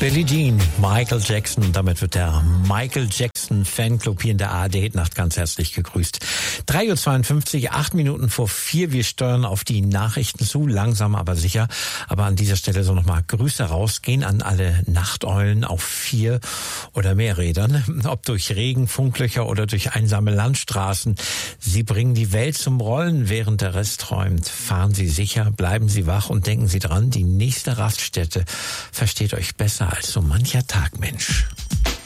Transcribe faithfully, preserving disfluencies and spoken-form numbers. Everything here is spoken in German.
Billie Jean, Michael Jackson. Und damit wird der Michael Jackson Fanclub hier in der A R D-Hitnacht ganz herzlich gegrüßt. drei Uhr zweiundfünfzig, acht Minuten vor vier. Wir steuern auf die Nachrichten zu, langsam aber sicher. Aber an dieser Stelle so nochmal Grüße rausgehen an alle Nachteulen auf vier oder mehr Rädern. Ob durch Regen, Funklöcher oder durch einsame Landstraßen. Sie bringen die Welt zum Rollen, während der Rest träumt. Fahren Sie sicher, bleiben Sie wach und denken Sie dran, die nächste Raststätte versteht euch besser als so mancher Tagmensch.